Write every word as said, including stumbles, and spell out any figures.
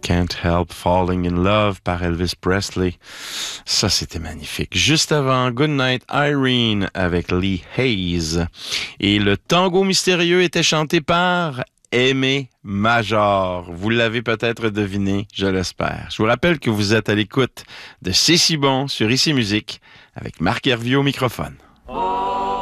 Can't Help Falling in Love par Elvis Presley. Ça, c'était magnifique. Juste avant, Goodnight Irene avec Lee Hayes. Et le tango mystérieux était chanté par Aimé Major. Vous l'avez peut-être deviné, je l'espère. Je vous rappelle que vous êtes à l'écoute de C'est si bon sur Ici Musique avec Marc Hervieux au microphone. Oh!